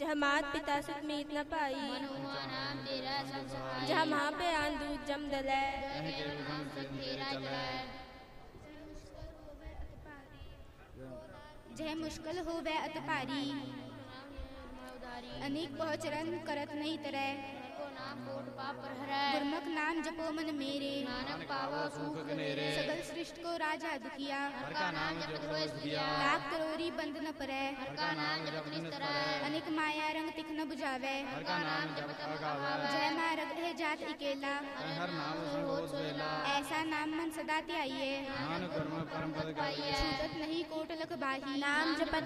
जहाँ मात पिता सुख मीत न पाई, मन हुआ नाम तेरा सब सहाय। जहाँ माँ पे आन दूध जम दलै, जह मुश्किल हो वह अत भारी, अनेक बहुचरण करत नहीं तरह, गुरमुख नाम जपो मन मेरे, नानक पावो सुख कनेरे। सगल सृष्टि को राजा दुखिया, हर का नाम जप रोज दिया, लाख करोरी बंद न परै, हर का नाम जप निस्तरै। अनेक माया रंग तिख न बुझावे, हर का नाम जप अगावै, जय माँ रग है जात इकेला, हर नाम संगोत वेला। ऐसा नाम मन सदा ध्याइए, नानक गुरमुख परम पद गाइए, छूटत नहीं कोट लख बाही, नाम जपत